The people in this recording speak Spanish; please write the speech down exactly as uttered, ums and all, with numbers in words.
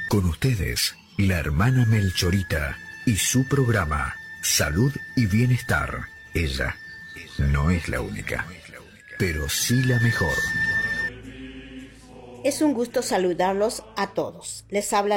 Con ustedes, la hermana Melchorita y su programa Salud y Bienestar. Ella no es la única, pero sí la mejor. Es un gusto saludarlos a todos. Les habla